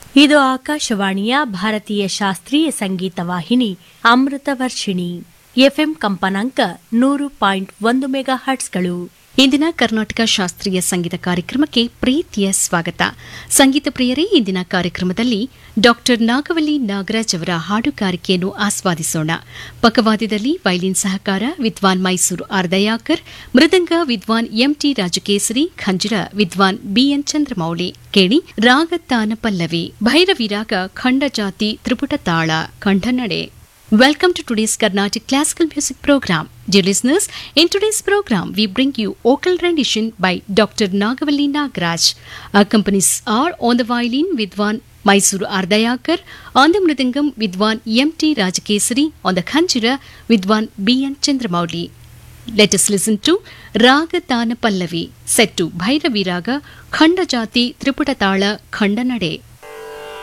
ಇದು ಆಕಾಶವಾಣಿಯ ಭಾರತೀಯ ಶಾಸ್ತ್ರೀಯ ಸಂಗೀತ ವಾಹಿನಿ ಅಮೃತ ವರ್ಷಿಣಿ ಎಫ್ಎಂ ಕಂಪನಾಂಕ 100.1 ಮೆಗಾ ಹರ್ಟ್ಸ್ಗಳು. ಇಂದಿನ ಕರ್ನಾಟಕ ಶಾಸ್ತ್ರೀಯ ಸಂಗೀತ ಕಾರ್ಯಕ್ರಮಕ್ಕೆ ಪ್ರೀತಿಯ ಸ್ವಾಗತ. ಸಂಗೀತ ಪ್ರಿಯರೇ, ಇಂದಿನ ಕಾರ್ಯಕ್ರಮದಲ್ಲಿ ಡಾಕ್ಟರ್ ನಾಗವಲ್ಲಿ ನಾಗರಾಜ್ ಅವರ ಹಾಡುಗಾರಿಕೆಯನ್ನು ಆಸ್ವಾದಿಸೋಣ. ಪಕ್ಕವಾದ್ಯದಲ್ಲಿ ವೈಲಿನ್ ಸಹಕಾರ ವಿದ್ವಾನ್ ಮೈಸೂರು ಆರ್ದಯಾಕರ್, ಮೃದಂಗ ವಿದ್ವಾನ್ ಎಂಟಿ ರಾಜಕೇಸರಿ, ಖಂಜಿರ ವಿದ್ವಾನ್ ಬಿಎನ್ ಚಂದ್ರಮೌಳಿ. ಕೇಳಿ ರಾಗತಾನ ಪಲ್ಲವಿ, ಭೈರವಿ ರಾಗ ಖಂಡಜಾತಿ ತ್ರಿಪುಟ ತಾಳ ಖಂಡನಡೆ. Welcome to today's Carnatic Classical Music Program. Dear listeners, in today's program, we bring you vocal rendition by Dr. Nagavalli Nagaraj. Accompanies are on the violin Vidwan Mysuru Ardayakar, on the mridangam Vidwan M.T. Rajakesari, on the khanjira Vidwan B.N. Chandramouli. Let us listen to Raga Tana Pallavi, set to Bhairavi Raga, Khanda Jati Triputa Tala Khanda Nade.